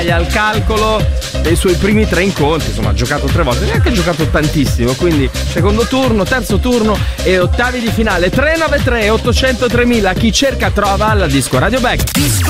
al calcolo dei suoi primi 3 incontri, insomma ha giocato 3 volte, neanche giocato tantissimo, quindi secondo turno, terzo turno e ottavi di finale. 393 800 3000, chi cerca trova alla Disco Radio Back.